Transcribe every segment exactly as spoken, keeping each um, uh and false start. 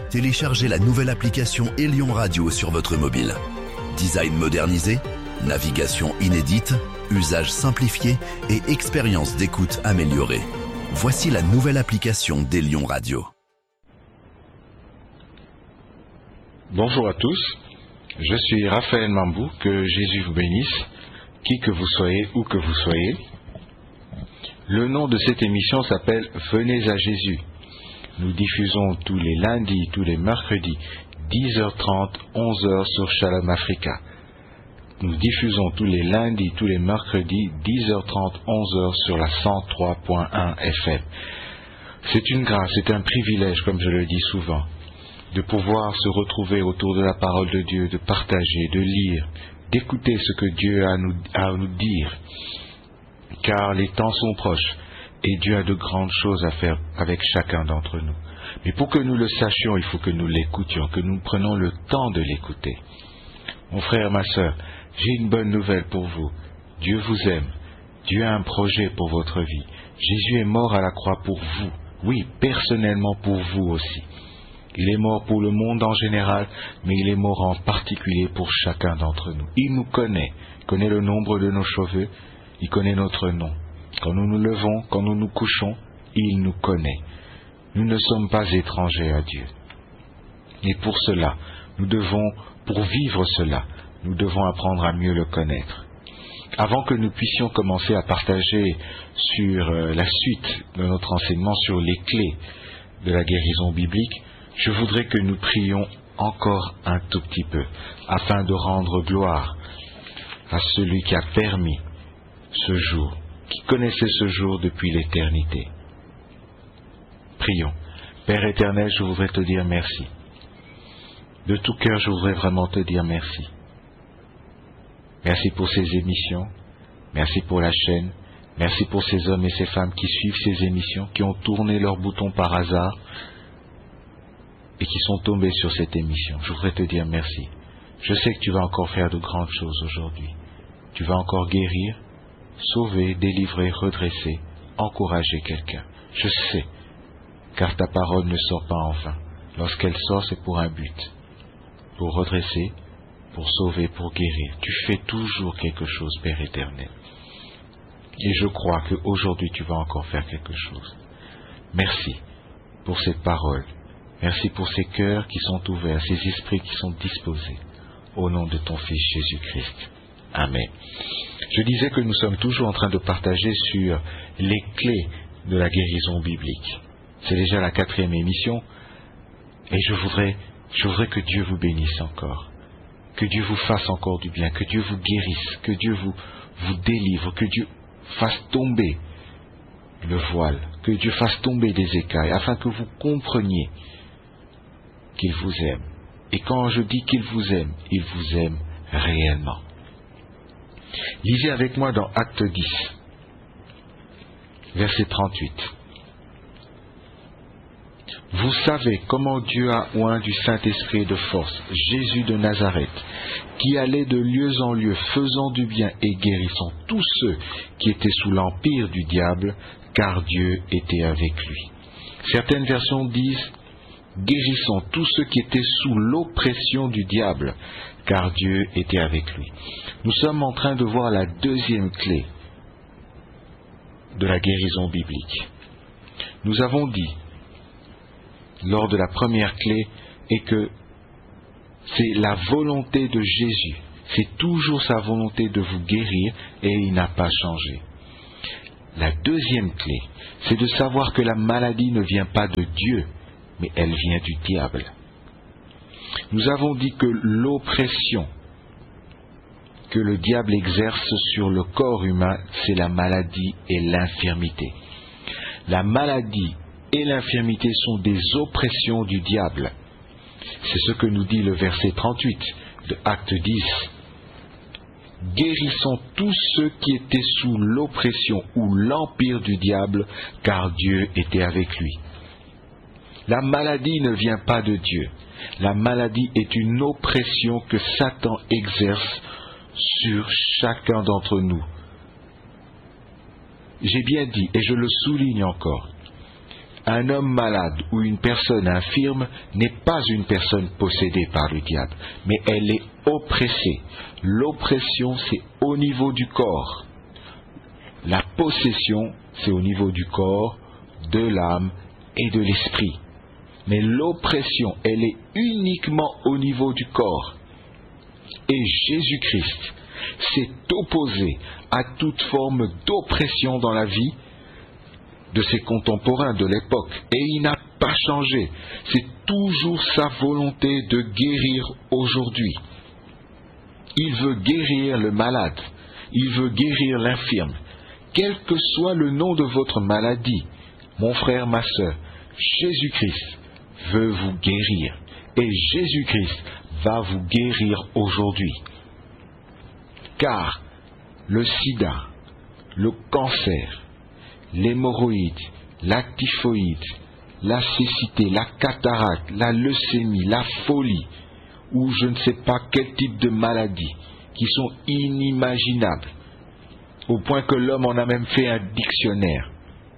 téléchargez la nouvelle application Elion Radio sur votre mobile. Design modernisé, navigation inédite, usage simplifié et expérience d'écoute améliorée. Voici la nouvelle application d'Elion Radio. Bonjour à tous, je suis Raphaël Mambou, que Jésus vous bénisse, qui que vous soyez, où que vous soyez. Le nom de cette émission s'appelle Venez à Jésus. Nous diffusons tous les lundis, tous les mercredis, dix heures trente, onze heures sur Shalom Africa. Nous diffusons tous les lundis, tous les mercredis, dix heures trente, onze heures sur la cent trois point un F M. C'est une grâce, c'est un privilège, comme je le dis souvent, de pouvoir se retrouver autour de la parole de Dieu, de partager, de lire, d'écouter ce que Dieu a à nous, à nous dire, car les temps sont proches et Dieu a de grandes choses à faire avec chacun d'entre nous. Mais pour que nous le sachions, il faut que nous l'écoutions, que nous prenions le temps de l'écouter. Mon frère, ma sœur, j'ai une bonne nouvelle pour vous. Dieu vous aime. Dieu a un projet pour votre vie. Jésus est mort à la croix pour vous. Oui, personnellement pour vous aussi. Il est mort pour le monde en général, mais il est mort en particulier pour chacun d'entre nous. Il nous connaît, il connaît le nombre de nos cheveux, il connaît notre nom. Quand nous nous levons, quand nous nous couchons, il nous connaît. Nous ne sommes pas étrangers à Dieu. Et pour cela, nous devons, pour vivre cela, nous devons apprendre à mieux le connaître. Avant que nous puissions commencer à partager sur la suite de notre enseignement sur les clés de la guérison biblique, je voudrais que nous prions encore un tout petit peu, afin de rendre gloire à celui qui a permis ce jour, qui connaissait ce jour depuis l'éternité. Prions. Père éternel, je voudrais te dire merci. De tout cœur, je voudrais vraiment te dire merci. Merci pour ces émissions, merci pour la chaîne, merci pour ces hommes et ces femmes qui suivent ces émissions, qui ont tourné leur bouton par hasard et qui sont tombés sur cette émission. Je voudrais te dire merci. Je sais que tu vas encore faire de grandes choses aujourd'hui. Tu vas encore guérir, sauver, délivrer, redresser, encourager quelqu'un. Je sais, car ta parole ne sort pas en vain. Lorsqu'elle sort, c'est pour un but, pour redresser, pour sauver, pour guérir. Tu fais toujours quelque chose, Père éternel. Et je crois qu'aujourd'hui, tu vas encore faire quelque chose. Merci pour cette parole. Merci pour ces cœurs qui sont ouverts, ces esprits qui sont disposés. Au nom de ton Fils Jésus-Christ. Amen. Je disais que nous sommes toujours en train de partager sur les clés de la guérison biblique. C'est déjà la quatrième émission et je voudrais, je voudrais que Dieu vous bénisse encore, que Dieu vous fasse encore du bien, que Dieu vous guérisse, que Dieu vous, vous délivre, que Dieu fasse tomber le voile, que Dieu fasse tomber des écailles, afin que vous compreniez qu'il vous aime. Et quand je dis qu'il vous aime, il vous aime réellement. Lisez avec moi dans Acte dix, verset trente-huit. Vous savez comment Dieu a oint du Saint-Esprit et de force Jésus de Nazareth, qui allait de lieu en lieu, faisant du bien et guérissant tous ceux qui étaient sous l'empire du diable, car Dieu était avec lui. Certaines versions disent guérissant tous ceux qui étaient sous l'oppression du diable, car Dieu était avec lui. Nous sommes en train de voir la deuxième clé de la guérison biblique. Nous avons dit, lors de la première clé, est que c'est la volonté de Jésus. C'est toujours sa volonté de vous guérir et il n'a pas changé. La deuxième clé, c'est de savoir que la maladie ne vient pas de Dieu, mais elle vient du diable. Nous avons dit que l'oppression que le diable exerce sur le corps humain, c'est la maladie et l'infirmité. La maladie et l'infirmité sont des oppressions du diable. C'est ce que nous dit le verset trente-huit de Acte dix. Guérissons tous ceux qui étaient sous l'oppression ou l'empire du diable, car Dieu était avec lui. La maladie ne vient pas de Dieu. La maladie est une oppression que Satan exerce sur chacun d'entre nous. J'ai bien dit, et je le souligne encore, Un homme malade ou une personne infirme n'est pas une personne possédée par le diable, mais elle est oppressée. L'oppression, c'est au niveau du corps. La possession, c'est au niveau du corps, de l'âme et de l'esprit. Mais l'oppression, elle est uniquement au niveau du corps. Et Jésus-Christ s'est opposé à toute forme d'oppression dans la vie de ses contemporains de l'époque. Et il n'a pas changé. C'est toujours sa volonté de guérir aujourd'hui. Il veut guérir le malade. Il veut guérir l'infirme. Quel que soit le nom de votre maladie, mon frère, ma sœur, Jésus-Christ veut vous guérir. Et Jésus-Christ va vous guérir aujourd'hui. Car le sida, le cancer, l'hémorroïde, la typhoïde, la cécité, la cataracte, la leucémie, la folie, ou je ne sais pas quel type de maladies qui sont inimaginables, au point que l'homme en a même fait un dictionnaire,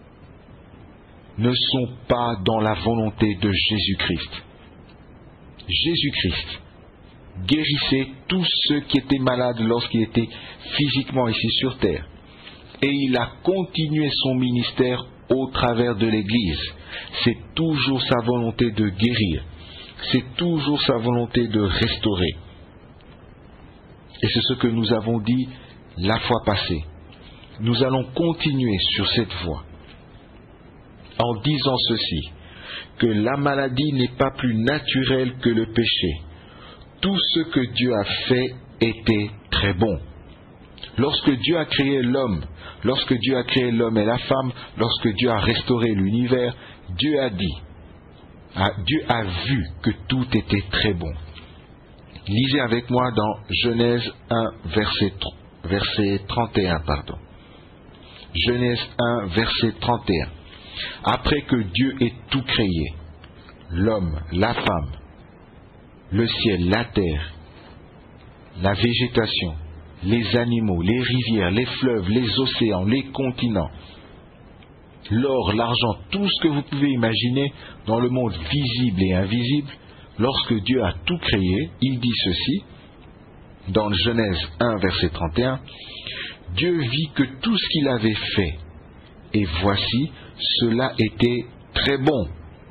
ne sont pas dans la volonté de Jésus-Christ. Jésus-Christ guérissait tous ceux qui étaient malades lorsqu'il était physiquement ici sur terre. Et il a continué son ministère au travers de l'Église. C'est toujours sa volonté de guérir. C'est toujours sa volonté de restaurer. Et c'est ce que nous avons dit la fois passée. Nous allons continuer sur cette voie en disant ceci, que la maladie n'est pas plus naturelle que le péché. Tout ce que Dieu a fait était très bon. Lorsque Dieu a créé l'homme, lorsque Dieu a créé l'homme et la femme, lorsque Dieu a restauré l'univers, Dieu a dit, Dieu a vu que tout était très bon. Lisez avec moi dans Genèse un, verset, verset trente et un. Pardon. Genèse un, verset trente et un. Après que Dieu ait tout créé, l'homme, la femme, le ciel, la terre, la végétation, les animaux, les rivières, les fleuves, les océans, les continents, l'or, l'argent, tout ce que vous pouvez imaginer dans le monde visible et invisible, lorsque Dieu a tout créé, il dit ceci, dans Genèse un, verset trente et un, Dieu vit que tout ce qu'il avait fait, et voici, cela était très bon.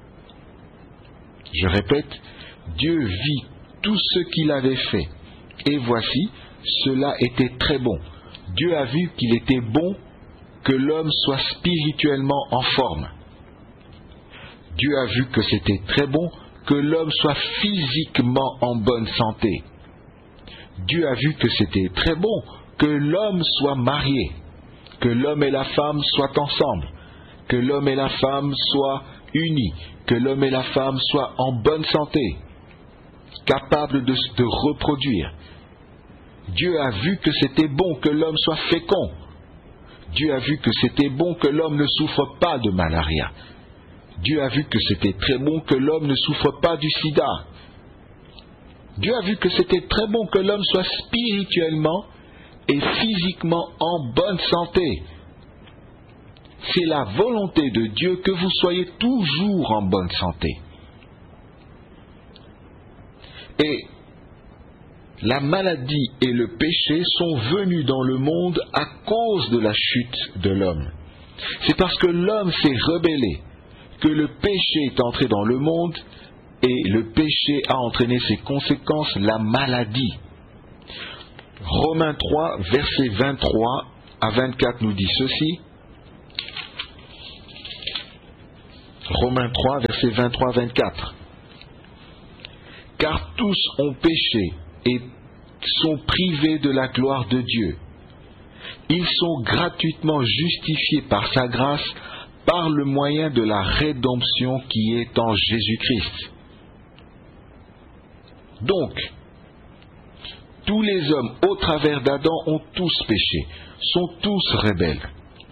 Je répète, Dieu vit tout ce qu'il avait fait, et voici, cela était très bon. Dieu a vu qu'il était bon que l'homme soit spirituellement en forme. Dieu a vu que c'était très bon que l'homme soit physiquement en bonne santé. Dieu a vu que c'était très bon que l'homme soit marié, que l'homme et la femme soient ensemble, que l'homme et la femme soient unis, que l'homme et la femme soient en bonne santé, capables de se reproduire. Dieu a vu que c'était bon que l'homme soit fécond. Dieu a vu que c'était bon que l'homme ne souffre pas de malaria. Dieu a vu que c'était très bon que l'homme ne souffre pas du sida. Dieu a vu que c'était très bon que l'homme soit spirituellement et physiquement en bonne santé. C'est la volonté de Dieu que vous soyez toujours en bonne santé. Et la maladie et le péché sont venus dans le monde à cause de la chute de l'homme. C'est parce que l'homme s'est rebellé que le péché est entré dans le monde et le péché a entraîné ses conséquences, la maladie. Romains trois, versets vingt-trois à vingt-quatre nous dit ceci. Romains trois, versets vingt-trois à vingt-quatre. Car tous ont péché et sont privés de la gloire de Dieu. Ils sont gratuitement justifiés par sa grâce par le moyen de la rédemption qui est en Jésus-Christ. Donc, tous les hommes au travers d'Adam ont tous péché, sont tous rebelles.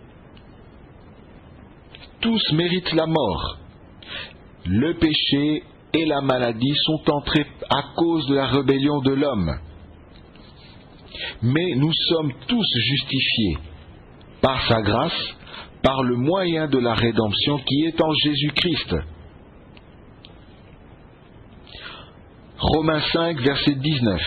Tous méritent la mort. Le péché et la maladie sont entrés à cause de la rébellion de l'homme. Mais nous sommes tous justifiés par sa grâce, par le moyen de la rédemption qui est en Jésus-Christ. Romains cinq, verset dix-neuf.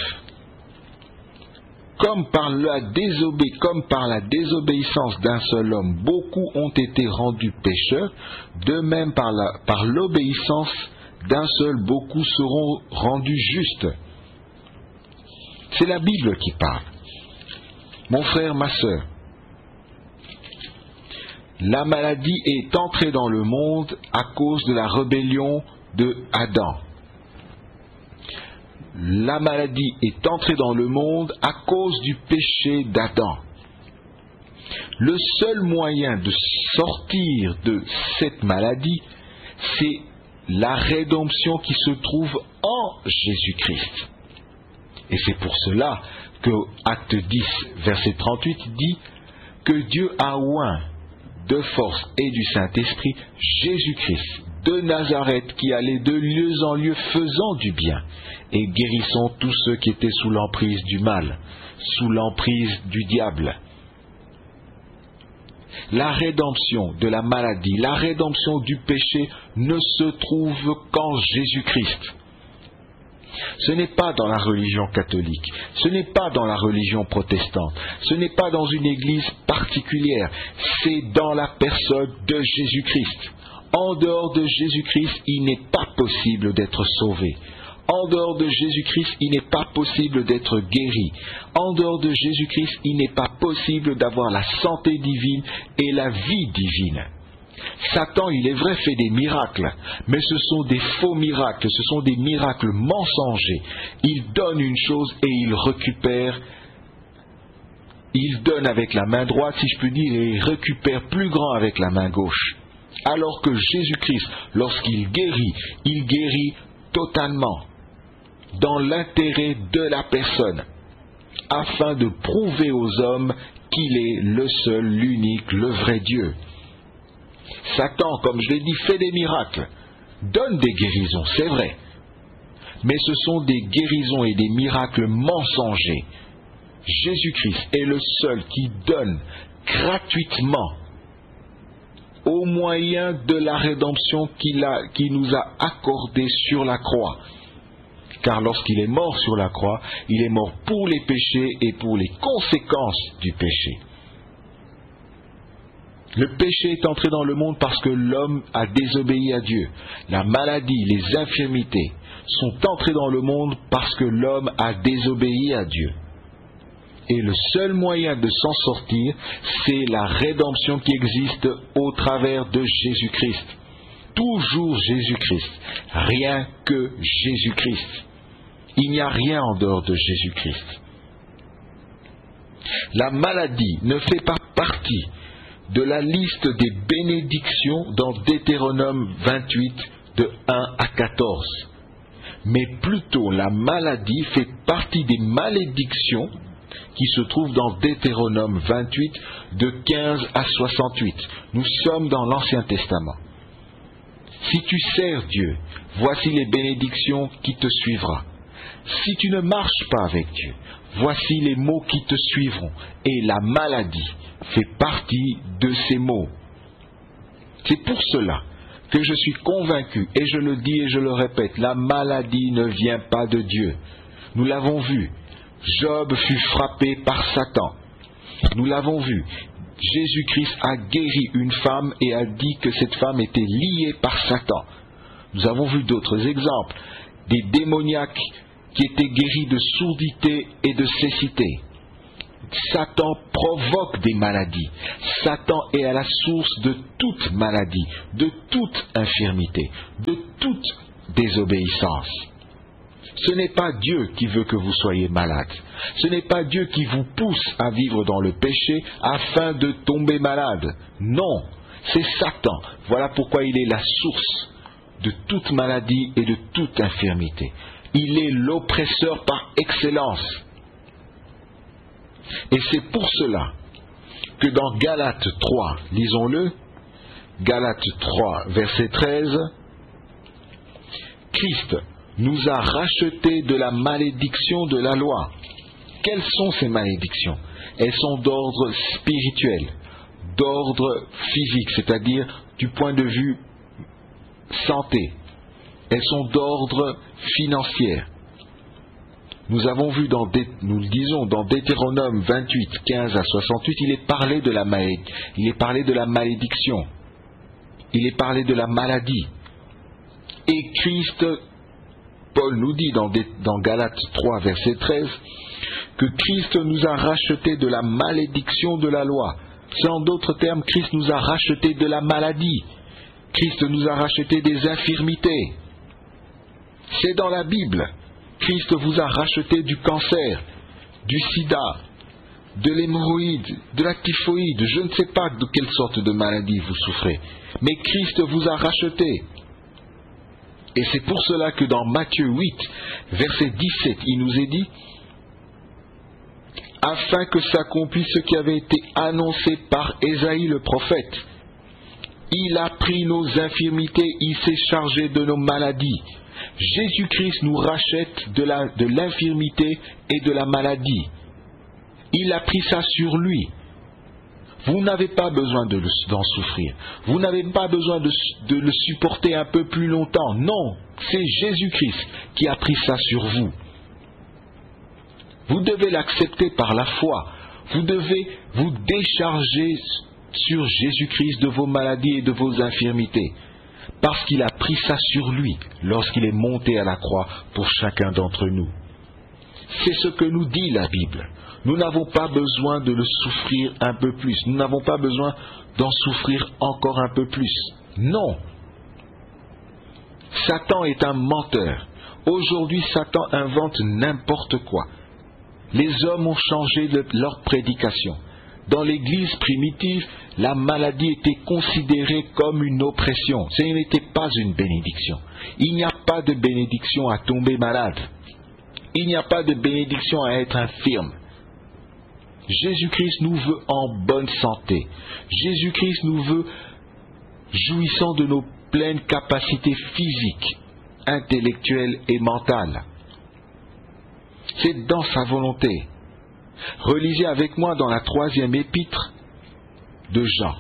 Comme par la désobé- comme par la désobéissance d'un seul homme, beaucoup ont été rendus pécheurs, de même par, la, par l'obéissance d'un seul, beaucoup seront rendus justes. C'est la Bible qui parle. Mon frère, ma sœur, la maladie est entrée dans le monde à cause de la rébellion de Adam. La maladie est entrée dans le monde à cause du péché d'Adam. Le seul moyen de sortir de cette maladie, c'est la rédemption qui se trouve en Jésus-Christ. Et c'est pour cela que Acte dix, verset trente-huit dit que Dieu a oint de force et du Saint-Esprit Jésus-Christ de Nazareth qui allait de lieu en lieu faisant du bien et guérissant tous ceux qui étaient sous l'emprise du mal, sous l'emprise du diable. La rédemption de la maladie, la rédemption du péché ne se trouve qu'en Jésus-Christ. Ce n'est pas dans la religion catholique, ce n'est pas dans la religion protestante, ce n'est pas dans une église particulière, c'est dans la personne de Jésus-Christ. En dehors de Jésus-Christ, il n'est pas possible d'être sauvé. En dehors de Jésus-Christ, il n'est pas possible d'être guéri. En dehors de Jésus-Christ, il n'est pas possible d'avoir la santé divine et la vie divine. Satan, il est vrai, fait des miracles, mais ce sont des faux miracles, ce sont des miracles mensongers. Il donne une chose et il récupère, il donne avec la main droite, si je peux dire, et il récupère plus grand avec la main gauche. Alors que Jésus-Christ, lorsqu'il guérit, il guérit totalement, dans l'intérêt de la personne, afin de prouver aux hommes qu'il est le seul, l'unique, le vrai Dieu. Satan, comme je l'ai dit, fait des miracles, donne des guérisons, c'est vrai, mais ce sont des guérisons et des miracles mensongers. Jésus-Christ est le seul qui donne gratuitement au moyen de la rédemption qu'il a, qu'il nous a accordée sur la croix. Car lorsqu'il est mort sur la croix, il est mort pour les péchés et pour les conséquences du péché. Le péché est entré dans le monde parce que l'homme a désobéi à Dieu. La maladie, les infirmités sont entrées dans le monde parce que l'homme a désobéi à Dieu. Et le seul moyen de s'en sortir, c'est la rédemption qui existe au travers de Jésus-Christ. Toujours Jésus-Christ, rien que Jésus-Christ. Il n'y a rien en dehors de Jésus-Christ. La maladie ne fait pas partie de la liste des bénédictions dans Deutéronome vingt-huit de un à quatorze. Mais plutôt la maladie fait partie des malédictions qui se trouvent dans Deutéronome vingt-huit de quinze à soixante-huit. Nous sommes dans l'Ancien Testament. Si tu sers Dieu, voici les bénédictions qui te suivront. Si tu ne marches pas avec Dieu, voici les maux qui te suivront. Et la maladie fait partie de ces maux. C'est pour cela que je suis convaincu, et je le dis et je le répète, la maladie ne vient pas de Dieu. Nous l'avons vu. Job fut frappé par Satan. Nous l'avons vu. Jésus-Christ a guéri une femme et a dit que cette femme était liée par Satan. Nous avons vu d'autres exemples. Des démoniaques qui étaient guéris de sourdité et de cécité. Satan provoque des maladies. Satan est à la source de toute maladie, de toute infirmité, de toute désobéissance. Ce n'est pas Dieu qui veut que vous soyez malade. Ce n'est pas Dieu qui vous pousse à vivre dans le péché afin de tomber malade. Non, c'est Satan. Voilà pourquoi il est la source de toute maladie et de toute infirmité. Il est l'oppresseur par excellence. Et c'est pour cela que dans Galates trois, lisons-le, Galates trois, verset treize, Christ nous a rachetés de la malédiction de la loi. Quelles sont ces malédictions? Elles sont d'ordre spirituel, d'ordre physique, c'est-à-dire du point de vue santé. Elles sont d'ordre financier. Nous avons vu, dans, nous le disons, dans Deutéronome vingt-huit, quinze à soixante-huit, il est parlé de la maladie, il est parlé de la malédiction, il est parlé de la maladie. Et Christ, Paul nous dit dans, dans Galates trois, verset treize, que Christ nous a rachetés de la malédiction de la loi. C'est en d'autres termes, Christ nous a rachetés de la maladie. Christ nous a rachetés des infirmités. C'est dans la Bible. Christ vous a racheté du cancer, du sida, de l'hémorroïde, de la typhoïde. Je ne sais pas de quelle sorte de maladie vous souffrez, mais Christ vous a racheté. Et c'est pour cela que dans Matthieu huit, verset dix-sept, il nous est dit, afin que s'accomplisse ce qui avait été annoncé par Ésaïe le prophète. Il a pris nos infirmités, il s'est chargé de nos maladies. Jésus-Christ nous rachète de, la, de l'infirmité et de la maladie. Il a pris ça sur lui. Vous n'avez pas besoin de le, d'en souffrir. Vous n'avez pas besoin de, de le supporter un peu plus longtemps. Non, c'est Jésus-Christ qui a pris ça sur vous. Vous devez l'accepter par la foi. Vous devez vous décharger sur Jésus-Christ de vos maladies et de vos infirmités. Parce qu'il a pris ça sur lui lorsqu'il est monté à la croix pour chacun d'entre nous. C'est ce que nous dit la Bible. Nous n'avons pas besoin de le souffrir un peu plus. Nous n'avons pas besoin d'en souffrir encore un peu plus. Non. Satan est un menteur. Aujourd'hui, Satan invente n'importe quoi. Les hommes ont changé de leur prédication. Dans l'Église primitive, la maladie était considérée comme une oppression. Ce n'était pas une bénédiction. Il n'y a pas de bénédiction à tomber malade. Il n'y a pas de bénédiction à être infirme. Jésus-Christ nous veut en bonne santé. Jésus-Christ nous veut jouissant de nos pleines capacités physiques, intellectuelles et mentales. C'est dans sa volonté. Relisez avec moi dans la troisième épître de Jean.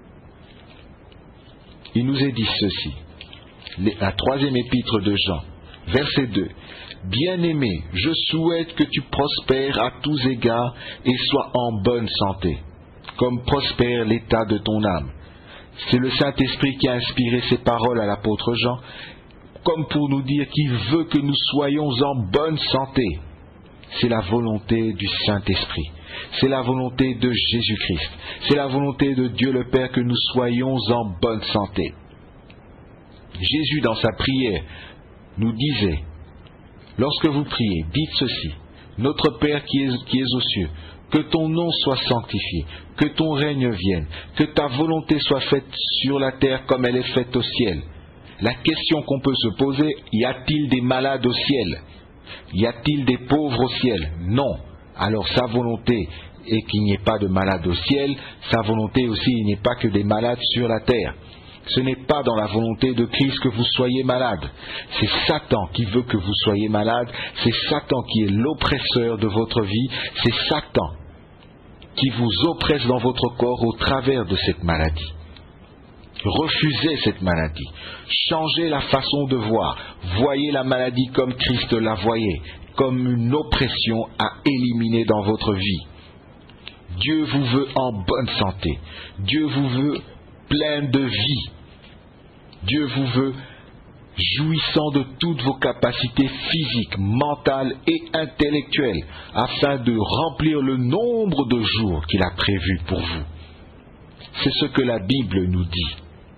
Il nous est dit ceci, la troisième épître de Jean, verset deux. Bien-aimé, je souhaite que tu prospères à tous égards et sois en bonne santé, comme prospère l'état de ton âme. C'est le Saint-Esprit qui a inspiré ces paroles à l'apôtre Jean, comme pour nous dire qu'il veut que nous soyons en bonne santé. C'est la volonté du Saint-Esprit. C'est la volonté de Jésus-Christ. C'est la volonté de Dieu le Père que nous soyons en bonne santé. Jésus, dans sa prière, nous disait, lorsque vous priez, dites ceci, notre Père qui est, qui es aux cieux, que ton nom soit sanctifié, que ton règne vienne, que ta volonté soit faite sur la terre comme elle est faite au ciel. La question qu'on peut se poser, y a-t-il des malades au ciel ? Y a-t-il des pauvres au ciel ? Non. Alors sa volonté est qu'il n'y ait pas de malades au ciel, sa volonté aussi il n'y ait pas que des malades sur la terre. Ce n'est pas dans la volonté de Christ que vous soyez malade. C'est Satan qui veut que vous soyez malade, c'est Satan qui est l'oppresseur de votre vie, c'est Satan qui vous oppresse dans votre corps au travers de cette maladie. Refusez cette maladie. Changez la façon de voir. Voyez la maladie comme Christ la voyait, comme une oppression à éliminer dans votre vie. Dieu vous veut en bonne santé. Dieu vous veut plein de vie. Dieu vous veut jouissant de toutes vos capacités physiques, mentales et intellectuelles, afin de remplir le nombre de jours qu'il a prévu pour vous. C'est ce que la Bible nous dit.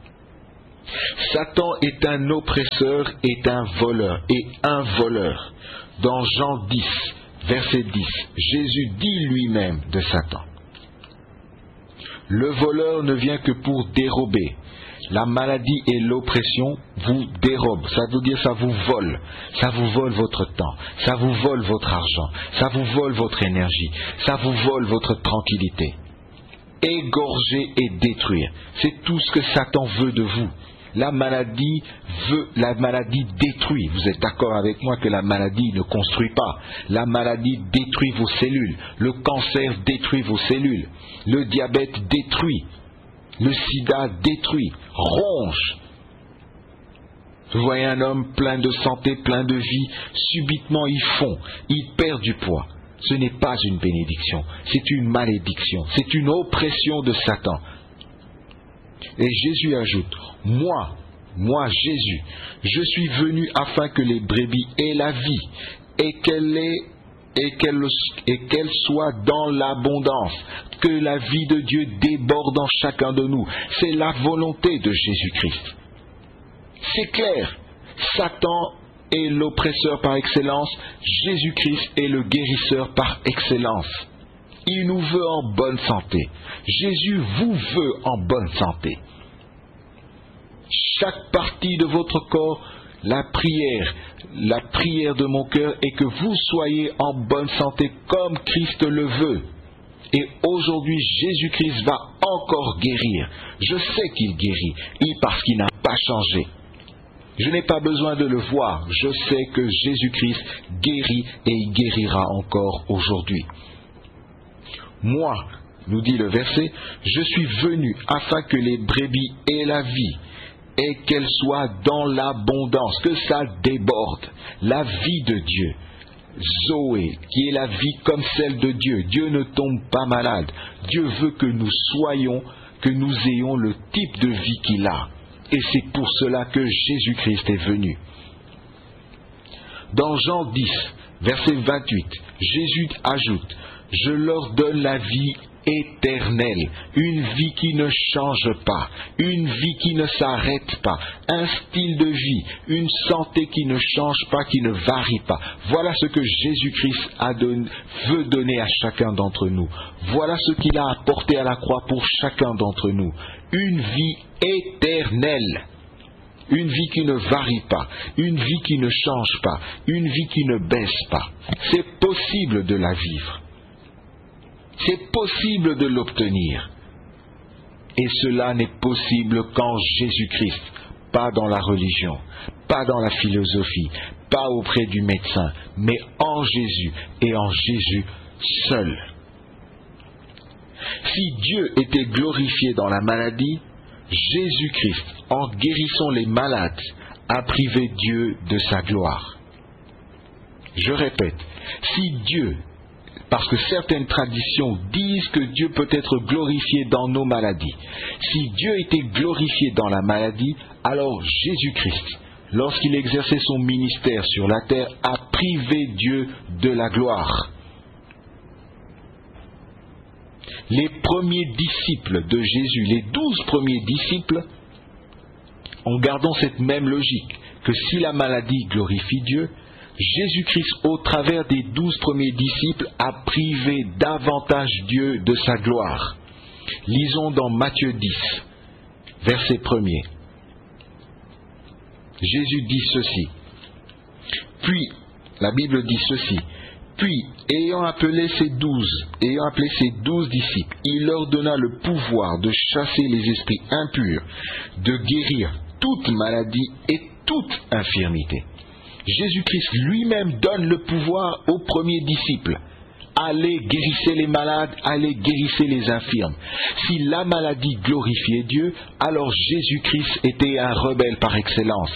Satan est un oppresseur, est un voleur, et un voleur. Dans Jean dix, verset dix, Jésus dit lui-même de Satan. Le voleur ne vient que pour dérober. La maladie et l'oppression vous dérobent. Ça veut dire ça vous vole. Ça vous vole votre temps. Ça vous vole votre argent. Ça vous vole votre énergie. Ça vous vole votre tranquillité. Égorger et détruire. C'est tout ce que Satan veut de vous. La maladie veut, la maladie détruit. Vous êtes d'accord avec moi que la maladie ne construit pas. La maladie détruit vos cellules. Le cancer détruit vos cellules. Le diabète détruit. Le sida détruit, ronge. Vous voyez un homme plein de santé, plein de vie, subitement il fond, il perd du poids. Ce n'est pas une bénédiction, c'est une malédiction, c'est une oppression de Satan. Et Jésus ajoute, moi, moi Jésus, je suis venu afin que les brebis aient la vie et qu'elle ait, et qu'elle, et qu'elle soit dans l'abondance, que la vie de Dieu déborde en chacun de nous. C'est la volonté de Jésus-Christ. C'est clair, Satan est l'oppresseur par excellence, Jésus-Christ est le guérisseur par excellence. Il nous veut en bonne santé. Jésus vous veut en bonne santé. Chaque partie de votre corps, la prière, la prière de mon cœur est que vous soyez en bonne santé comme Christ le veut. Et aujourd'hui, Jésus-Christ va encore guérir. Je sais qu'il guérit, parce qu'il n'a pas changé. Je n'ai pas besoin de le voir. Je sais que Jésus-Christ guérit et il guérira encore aujourd'hui. Moi, nous dit le verset, je suis venu afin que les brebis aient la vie et qu'elles soient dans l'abondance, que ça déborde. La vie de Dieu, Zoé, qui est la vie comme celle de Dieu. Dieu ne tombe pas malade. Dieu veut que nous soyons, que nous ayons le type de vie qu'il a. Et c'est pour cela que Jésus-Christ est venu. Dans Jean dix, verset vingt-huit, Jésus ajoute, « Je leur donne la vie éternelle, une vie qui ne change pas, une vie qui ne s'arrête pas, un style de vie, une santé qui ne change pas, qui ne varie pas. » Voilà ce que Jésus-Christ a donné, veut donner à chacun d'entre nous. Voilà ce qu'il a apporté à la croix pour chacun d'entre nous. Une vie éternelle, une vie qui ne varie pas, une vie qui ne change pas, une vie qui ne baisse pas. C'est possible de la vivre. C'est possible de l'obtenir. Et cela n'est possible qu'en Jésus-Christ, pas dans la religion, pas dans la philosophie, pas auprès du médecin, mais en Jésus et en Jésus seul. Si Dieu était glorifié dans la maladie, Jésus-Christ, en guérissant les malades, a privé Dieu de sa gloire. Je répète, si Dieu, parce que certaines traditions disent que Dieu peut être glorifié dans nos maladies, si Dieu était glorifié dans la maladie, alors Jésus-Christ, lorsqu'il exerçait son ministère sur la terre, a privé Dieu de la gloire. Les premiers disciples de Jésus, les douze premiers disciples, en gardant cette même logique, que si la maladie glorifie Dieu, Jésus-Christ, au travers des douze premiers disciples, a privé davantage Dieu de sa gloire. Lisons dans Matthieu dix, verset premier. Jésus dit ceci. Puis, la Bible dit ceci. Puis, ayant appelé ses douze, ayant appelé ses douze disciples, il leur donna le pouvoir de chasser les esprits impurs, de guérir toute maladie et toute infirmité. Jésus-Christ lui-même donne le pouvoir aux premiers disciples. Allez, guérissez les malades, allez, guérissez les infirmes. Si la maladie glorifiait Dieu, alors Jésus-Christ était un rebelle par excellence.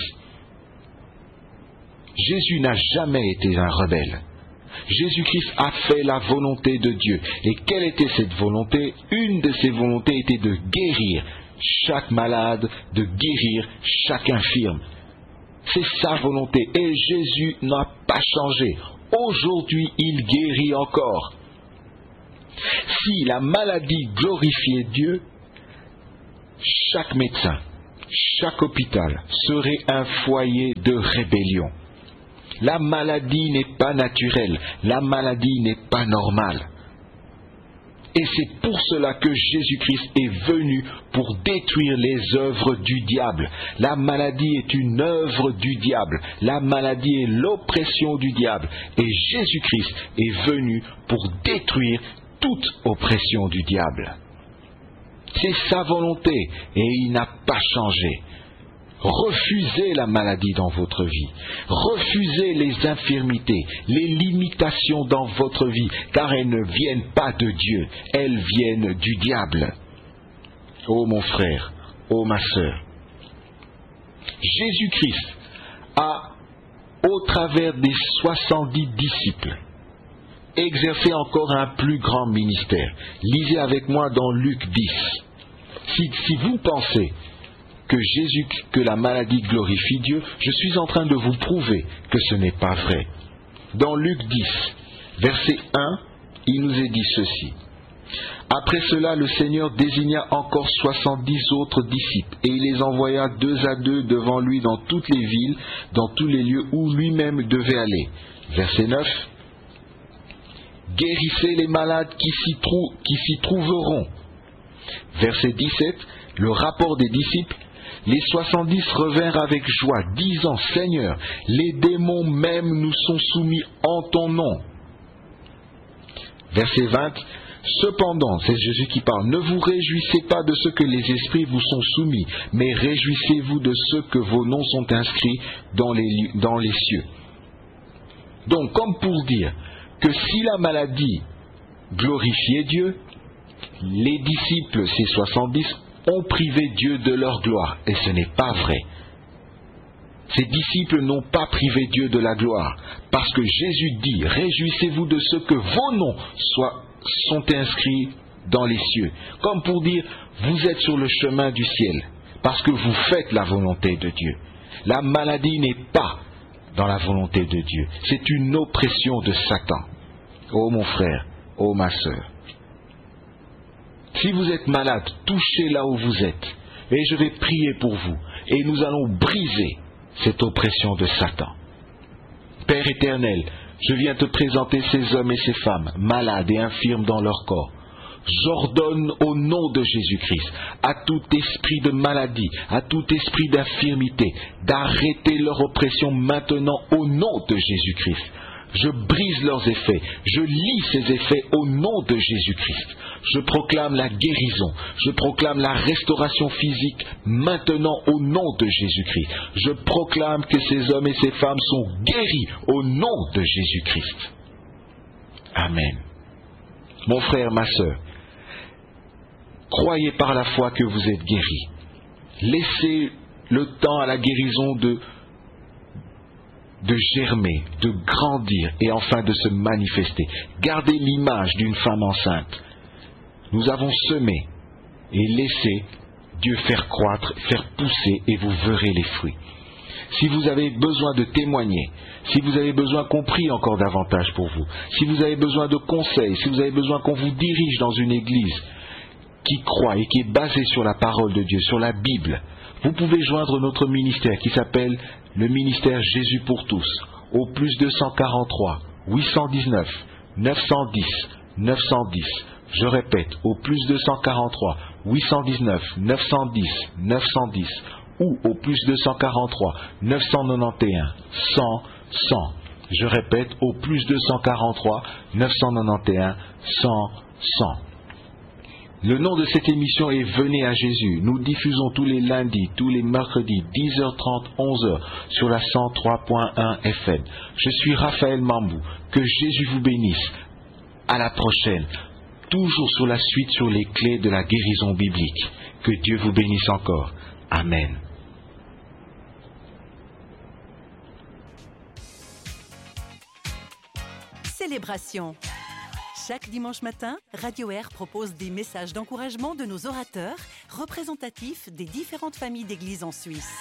Jésus n'a jamais été un rebelle. Jésus-Christ a fait la volonté de Dieu. Et quelle était cette volonté? Une de ses volontés était de guérir chaque malade, de guérir chaque infirme. C'est sa volonté. Et Jésus n'a pas changé. Aujourd'hui, il guérit encore. Si la maladie glorifiait Dieu, chaque médecin, chaque hôpital serait un foyer de rébellion. La maladie n'est pas naturelle, la maladie n'est pas normale. Et c'est pour cela que Jésus-Christ est venu pour détruire les œuvres du diable. La maladie est une œuvre du diable. La maladie est l'oppression du diable. Et Jésus-Christ est venu pour détruire toute oppression du diable. C'est sa volonté et il n'a pas changé. Refusez la maladie dans votre vie. Refusez les infirmités, les limitations dans votre vie, car elles ne viennent pas de Dieu, elles viennent du diable. ô mon frère, ô ma sœur, Jésus-Christ a, au travers des soixante-dix disciples, exercé encore un plus grand ministère. Lisez avec moi dans Luc dix. Si, si vous pensez que Jésus, que la maladie glorifie Dieu, je suis en train de vous prouver que ce n'est pas vrai. Dans Luc dix, verset un, il nous est dit ceci. Après cela, le Seigneur désigna encore soixante-dix autres disciples, et il les envoya deux à deux devant lui dans toutes les villes, dans tous les lieux où lui-même devait aller. Verset neuf. Guérissez les malades qui s'y, trou- qui s'y trouveront. Verset dix-sept. Le rapport des disciples. Les soixante-dix revinrent avec joie, disant, Seigneur, les démons même nous sont soumis en ton nom. Verset vingt. Cependant, c'est Jésus qui parle, ne vous réjouissez pas de ce que les esprits vous sont soumis, mais réjouissez-vous de ce que vos noms sont inscrits dans les, dans les cieux. Donc, comme pour dire que si la maladie glorifiait Dieu, les disciples, ces soixante-dix, ont privé Dieu de leur gloire, et ce n'est pas vrai. Ces disciples n'ont pas privé Dieu de la gloire, parce que Jésus dit, réjouissez-vous de ce que vos noms soient sont inscrits dans les cieux. Comme pour dire, vous êtes sur le chemin du ciel, parce que vous faites la volonté de Dieu. La maladie n'est pas dans la volonté de Dieu. C'est une oppression de Satan. Oh mon frère, oh ma sœur. Si vous êtes malade, touchez là où vous êtes, et je vais prier pour vous, et nous allons briser cette oppression de Satan. Père éternel, je viens te présenter ces hommes et ces femmes, malades et infirmes dans leur corps. J'ordonne au nom de Jésus-Christ à tout esprit de maladie, à tout esprit d'infirmité, d'arrêter leur oppression maintenant au nom de Jésus-Christ. Je brise leurs effets, je lis ces effets au nom de Jésus-Christ. Je proclame la guérison, je proclame la restauration physique maintenant au nom de Jésus-Christ. Je proclame que ces hommes et ces femmes sont guéris au nom de Jésus-Christ. Amen. Mon frère, ma sœur, croyez par la foi que vous êtes guéris. Laissez le temps à la guérison de de germer, de grandir et enfin de se manifester. Gardez l'image d'une femme enceinte. Nous avons semé et laissé Dieu faire croître, faire pousser et vous verrez les fruits. Si vous avez besoin de témoigner, si vous avez besoin qu'on prie encore davantage pour vous, si vous avez besoin de conseils, si vous avez besoin qu'on vous dirige dans une église qui croit et qui est basée sur la parole de Dieu, sur la Bible, vous pouvez joindre notre ministère qui s'appelle le ministère Jésus pour tous, au plus deux cent quarante-trois, huit cent dix-neuf, neuf cent dix, neuf cent dix. Je répète, au plus deux cent quarante-trois, huit cent dix-neuf, neuf cent dix, neuf cent dix, ou au plus deux cent quarante-trois, neuf cent quatre-vingt-onze, cent, cent. Je répète, au plus deux cent quarante-trois, neuf cent quatre-vingt-onze, cent, cent. Le nom de cette émission est Venez à Jésus. Nous diffusons tous les lundis, tous les mercredis, dix heures trente, onze heures, sur la cent trois point un F M. Je suis Raphaël Mambou. Que Jésus vous bénisse. À la prochaine. Toujours sur la suite sur les clés de la guérison biblique. Que Dieu vous bénisse encore. Amen. Célébration. Chaque dimanche matin, Radio Air propose des messages d'encouragement de nos orateurs, représentatifs des différentes familles d'églises en Suisse.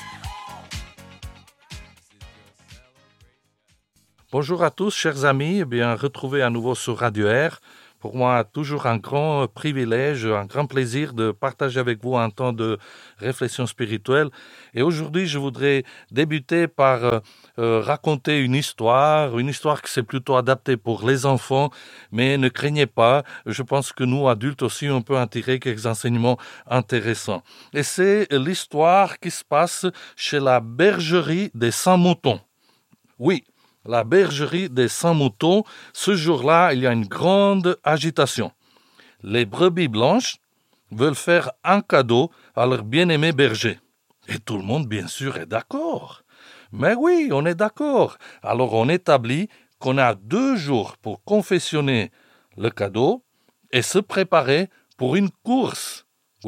Bonjour à tous, chers amis, eh bien, retrouvés à nouveau sur Radio Air. Pour moi, toujours un grand privilège, un grand plaisir de partager avec vous un temps de réflexion spirituelle. Et aujourd'hui, je voudrais débuter par euh, euh, raconter une histoire, une histoire qui s'est plutôt adaptée pour les enfants, mais ne craignez pas, je pense que nous, adultes aussi, on peut en tirer quelques enseignements intéressants. Et c'est l'histoire qui se passe chez la bergerie des cent moutons. Oui, la bergerie des cent moutons, ce jour-là, il y a une grande agitation. Les brebis blanches veulent faire un cadeau à leur bien-aimé berger. Et tout le monde, bien sûr, est d'accord. Mais oui, on est d'accord. Alors on établit qu'on a deux jours pour confectionner le cadeau et se préparer pour une course. Oui,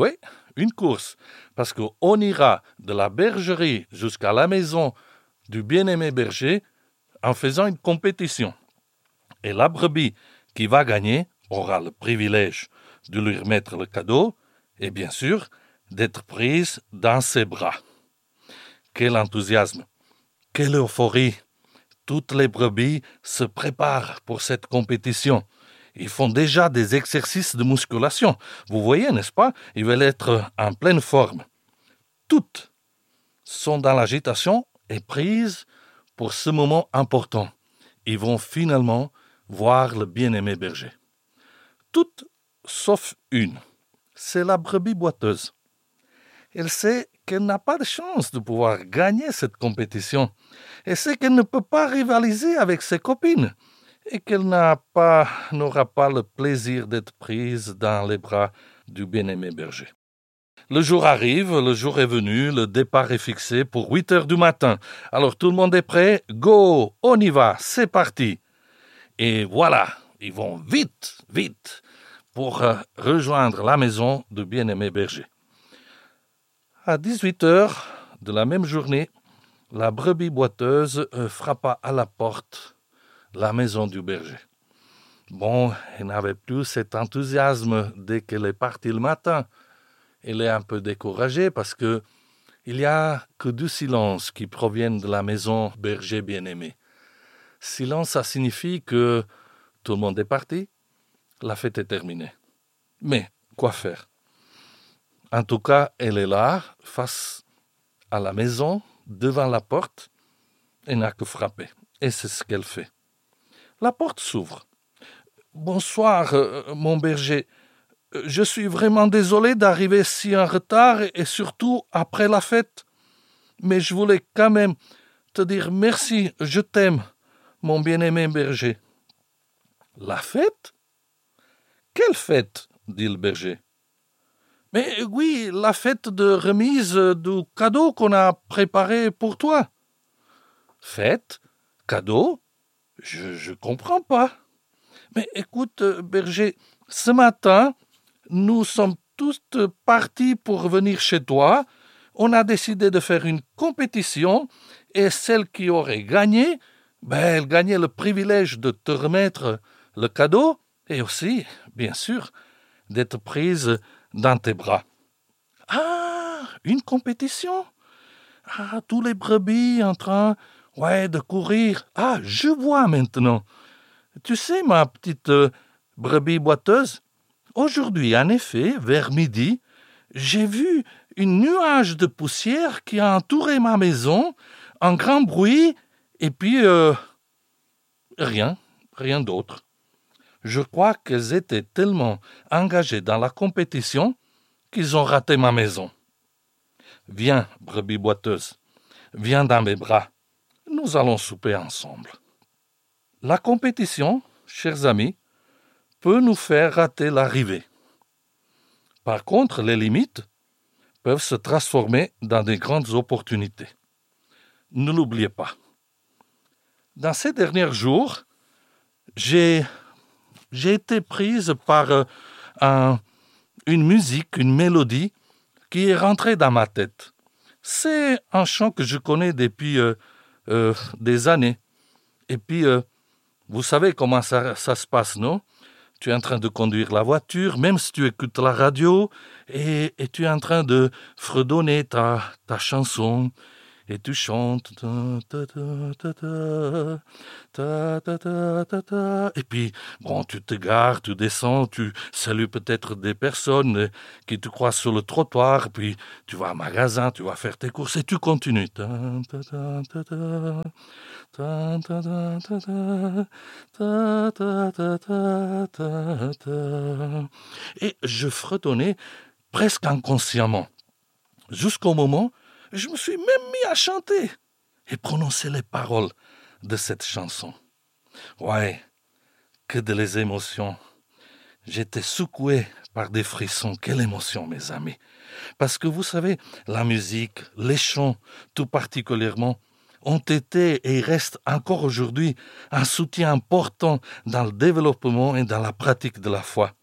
une course, parce qu'on ira de la bergerie jusqu'à la maison du bien-aimé berger en faisant une compétition. Et la brebis qui va gagner aura le privilège de lui remettre le cadeau et bien sûr d'être prise dans ses bras. Quel enthousiasme, quelle euphorie! Toutes les brebis se préparent pour cette compétition. Ils font déjà des exercices de musculation. Vous voyez, n'est-ce pas? Ils veulent être en pleine forme. Toutes sont dans l'agitation et prises pour ce moment important. Ils vont finalement voir le bien-aimé berger. Toutes sauf une. C'est la brebis boiteuse. Elle sait qu'elle n'a pas de chance de pouvoir gagner cette compétition. Elle sait qu'elle ne peut pas rivaliser avec ses copines et qu'elle n'a pas, n'aura pas le plaisir d'être prise dans les bras du bien-aimé berger. Le jour arrive, le jour est venu, le départ est fixé pour huit heures du matin. Alors tout le monde est prêt, go, on y va, c'est parti. Et voilà, ils vont vite, vite pour euh, rejoindre la maison du bien-aimé berger. À dix-huit heures de la même journée, la brebis boiteuse euh, frappa à la porte de la maison du berger. Bon, elle n'avait plus cet enthousiasme dès qu'elle est partie le matin. Elle est un peu découragée parce que il n'y a que du silence qui provient de la maison berger bien-aimé. Silence, ça signifie que tout le monde est parti, la fête est terminée. Mais quoi faire? En tout cas, elle est là, face à la maison, devant la porte, et n'a que frapper. Et c'est ce qu'elle fait. La porte s'ouvre. « Bonsoir, euh, mon berger. Je suis vraiment désolé d'arriver si en retard et, et surtout après la fête. Mais je voulais quand même te dire merci, je t'aime, mon bien-aimé berger. » « La fête? Quelle fête? Dit le berger. « Mais oui, la fête de remise du cadeau qu'on a préparé pour toi. »« Fête? Cadeau? Je je comprends pas. Mais écoute, berger, ce matin, nous sommes tous partis pour venir chez toi. On a décidé de faire une compétition et celle qui aurait gagné, ben, elle gagnait le privilège de te remettre le cadeau et aussi, bien sûr, d'être prise dans tes bras. »« Ah, une compétition? Ah, tous les brebis en train, ouais, de courir. Ah, je vois maintenant. Tu sais, ma petite euh, brebis boiteuse, aujourd'hui, en effet, vers midi, j'ai vu une nuage de poussière qui a entouré ma maison, un grand bruit, et puis euh, rien, rien d'autre. Je crois qu'elles étaient tellement engagées dans la compétition qu'ils ont raté ma maison. Viens, brebis boiteuse, viens dans mes bras. Nous allons souper ensemble. » La compétition, chers amis, peut nous faire rater l'arrivée. Par contre, les limites peuvent se transformer dans de grandes opportunités. Ne l'oubliez pas. Dans ces derniers jours, j'ai, j'ai été prise par euh, un, une musique, une mélodie qui est rentrée dans ma tête. C'est un chant que je connais depuis euh, euh, des années. Et puis, euh, vous savez comment ça, ça se passe, non? Tu es en train de conduire la voiture, même si tu écoutes la radio, et, et tu es en train de fredonner ta, ta chanson, et tu chantes. Ta, ta, ta, ta, ta, ta, ta, ta, ta. Et puis, bon, tu te gares, tu descends, tu salues peut-être des personnes qui te croisent sur le trottoir, puis tu vas au magasin, tu vas faire tes courses, et tu continues. Ta, ta, ta, ta, ta. Ta, ta, ta, ta, ta, ta, ta, ta, ta, ta. Et je fredonnais presque inconsciemment, jusqu'au moment où je me suis même mis à chanter et prononcer les paroles de cette chanson. Ouais, que de les émotions. J'étais secoué par des frissons. Quelle émotion, mes amis. Parce que vous savez, la musique, les chants, tout particulièrement, ont été et restent encore aujourd'hui un soutien important dans le développement et dans la pratique de la foi.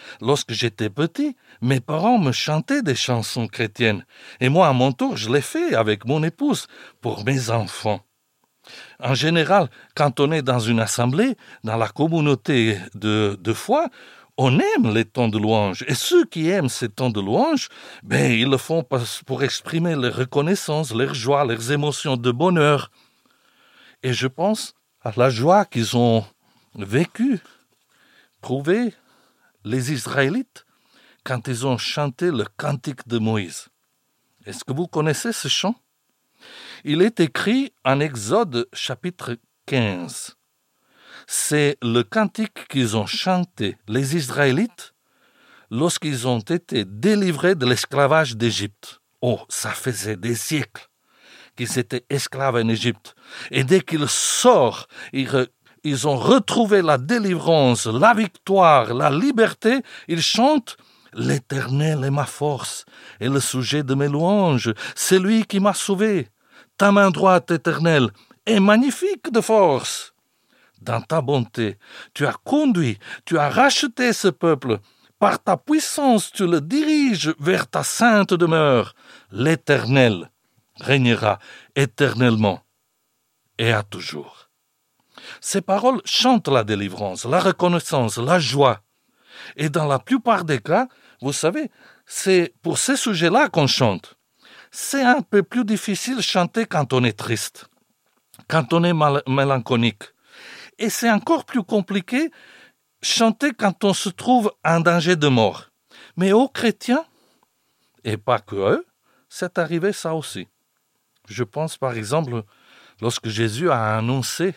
Lorsque j'étais petit, mes parents me chantaient des chansons chrétiennes. Et moi, à mon tour, je l'ai fait avec mon épouse pour mes enfants. En général, quand on est dans une assemblée, dans la communauté de, de foi, on aime les temps de louange. Et ceux qui aiment ces temps de louange, ben, ils le font pour exprimer leur reconnaissance, leur joie, leurs émotions de bonheur. Et je pense à la joie qu'ils ont vécue, prouvée, les Israélites, quand ils ont chanté le cantique de Moïse. Est-ce que vous connaissez ce chant? Il est écrit en Exode chapitre quinze. C'est le cantique qu'ils ont chanté, les Israélites, lorsqu'ils ont été délivrés de l'esclavage d'Égypte. Oh, ça faisait des siècles qu'ils étaient esclaves en Égypte. Et dès qu'ils sortent, ils, re, ils ont retrouvé la délivrance, la victoire, la liberté. Ils chantent « L'Éternel est ma force et le sujet de mes louanges. C'est lui qui m'a sauvé. Ta main droite, Éternelle, est magnifique de force. Dans ta bonté, tu as conduit, tu as racheté ce peuple. Par ta puissance, tu le diriges vers ta sainte demeure. L'Éternel régnera éternellement et à toujours. » Ces paroles chantent la délivrance, la reconnaissance, la joie. Et dans la plupart des cas, vous savez, c'est pour ces sujets-là qu'on chante. C'est un peu plus difficile de chanter quand on est triste, quand on est mal- mélancolique. Et c'est encore plus compliqué chanter quand on se trouve en danger de mort. Mais aux chrétiens, et pas que eux, c'est arrivé ça aussi. Je pense par exemple, lorsque Jésus a annoncé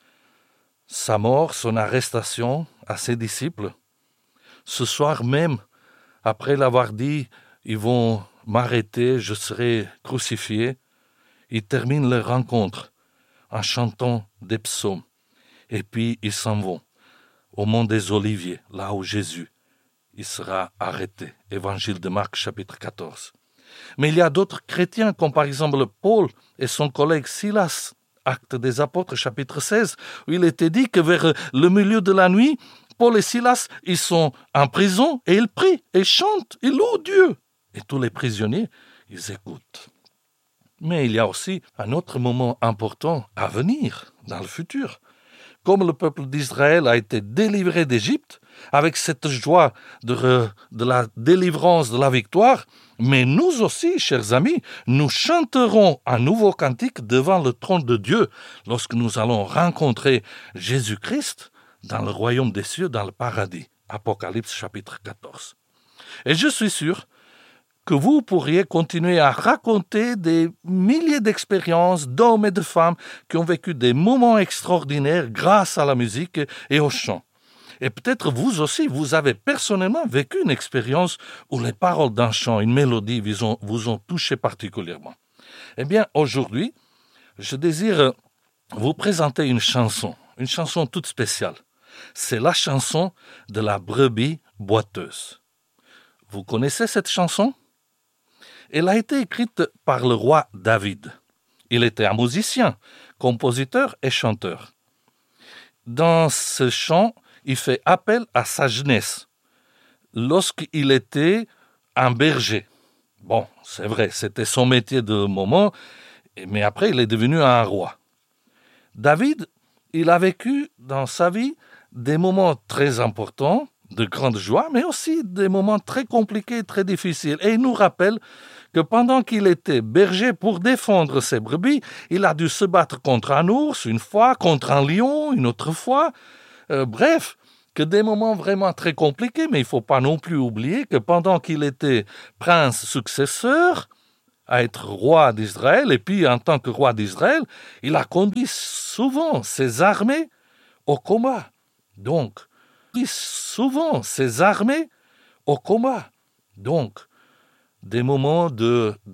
sa mort, son arrestation à ses disciples, ce soir même, après l'avoir dit, ils vont m'arrêter, je serai crucifié, ils terminent leur rencontre en chantant des psaumes. Et puis ils s'en vont au mont des Oliviers, là où Jésus il sera arrêté. Évangile de Marc, chapitre quatorze. Mais il y a d'autres chrétiens, comme par exemple Paul et son collègue Silas, Actes des Apôtres, chapitre seize, où il était dit que vers le milieu de la nuit, Paul et Silas, ils sont en prison et ils prient, ils chantent, ils louent Dieu. Et tous les prisonniers, ils écoutent. Mais il y a aussi un autre moment important à venir, dans le futur. Comme le peuple d'Israël a été délivré d'Égypte, avec cette joie de, re, de la délivrance, de la victoire, mais nous aussi, chers amis, nous chanterons un nouveau cantique devant le trône de Dieu lorsque nous allons rencontrer Jésus-Christ dans le royaume des cieux, dans le paradis. Apocalypse chapitre quatorze. Et je suis sûr que vous pourriez continuer à raconter des milliers d'expériences d'hommes et de femmes qui ont vécu des moments extraordinaires grâce à la musique et au chant. Et peut-être vous aussi, vous avez personnellement vécu une expérience où les paroles d'un chant, une mélodie vous ont, vous ont touché particulièrement. Eh bien, aujourd'hui, je désire vous présenter une chanson, une chanson toute spéciale. C'est la chanson de la brebis boiteuse. Vous connaissez cette chanson? Elle a été écrite par le roi David. Il était un musicien, compositeur et chanteur. Dans ce chant, il fait appel à sa jeunesse, lorsqu'il était un berger. Bon, c'est vrai, c'était son métier de moment, mais après, il est devenu un roi. David, il a vécu dans sa vie des moments très importants, de grande joie, mais aussi des moments très compliqués, très difficiles. Et il nous rappelle que pendant qu'il était berger pour défendre ses brebis, il a dû se battre contre un ours une fois, contre un lion une autre fois. Euh, bref, que des moments vraiment très compliqués, mais il ne faut pas non plus oublier que pendant qu'il était prince successeur, à être roi d'Israël, et puis en tant que roi d'Israël, il a conduit souvent ses armées au combat. Donc, souvent ses armées au combat. Donc, des moments de